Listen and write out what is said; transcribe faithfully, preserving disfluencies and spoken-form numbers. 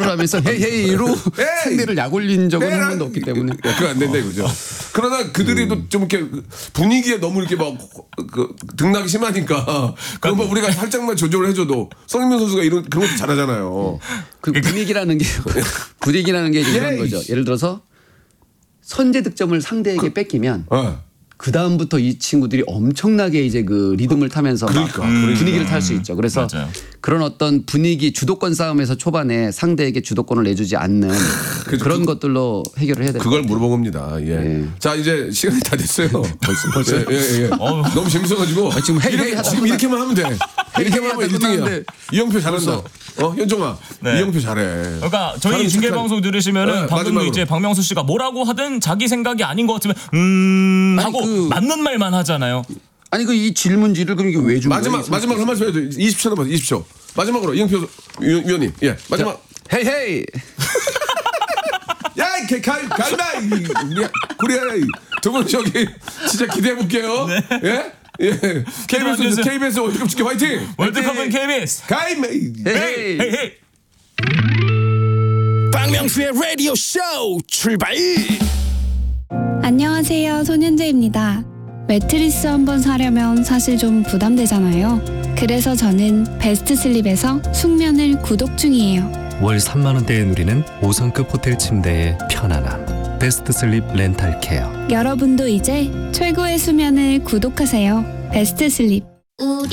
멘트를 하면서 헤이헤이로 상대를 약올린 적은 한 번도 없기 때문에. 야, 그거 안 된다 이거죠. 그러나 그들이 음. 좀 이렇게 분위기에 너무 이렇게 막 그 등락이 심하니까 그런 거 우리가 살짝만 조절을 해줘도 손흥민 선수가 이런 그런 것도 잘하잖아요. 그 분위기라는 게 분위기라는 게 이런 거죠. 예를 들어서 선제 득점을 상대에게 그, 뺏기면. 어. 그 다음부터 이 친구들이 엄청나게 이제 그 리듬을 타면서 그러니까, 막 그러니까. 분위기를 탈 수 있죠. 그래서 맞아요. 그런 어떤 분위기 주도권 싸움에서 초반에 상대에게 주도권을 내주지 않는 그런 그, 것들로 해결을 해야 돼요. 그걸 물어본 겁니다. 예. 예. 자 이제 시간이 다 됐어요. 벌써 벌써. 예, 예, 예. 너무 재밌어가지고 아, 지금, 헤이, 이렇게, 헤이 지금 이렇게만 하면 돼. 이렇게만 하면 일 등이야. 이영표 잘한다. 어 현종아, 네. 이영표 잘해. 그러니까 저희 중계 방송 들으시면은 네, 방금도 이제 박명수 씨가 뭐라고 하든 자기 생각이 아닌 것 같으면 음 하고 아니, 그, 맞는 말만 하잖아요. 아니 그 이 질문지를 그럼 이게 왜 준 거예요? 마지막 마지막 한 말씀 해도 이십 초 남았어. 이십 초. 마지막으로 이영표 위원님, 예 마지막. 헤이 헤이. 야, 갈 갈나 우리 코리아 두 분 저기 진짜 기대해 볼게요. 네. 예. 예, 케이비에스 케이비에스 월드컵 축구 화이팅! 월드컵은 케이비에스. 가임. 헤이 헤이 헤이. 박명수의 라디오 쇼 출발. 안녕하세요, 손현재입니다. 매트리스 한번 사려면 사실 좀 부담되잖아요. 그래서 저는 베스트 슬립에서 숙면을 구독 중이에요. 월 삼만 원대에 누리는 오 성급 호텔 침대의 편안함. 베스트 슬립 렌탈 케어. 여러분도 이제 최고의 수면을 구독하세요. 베스트 슬립.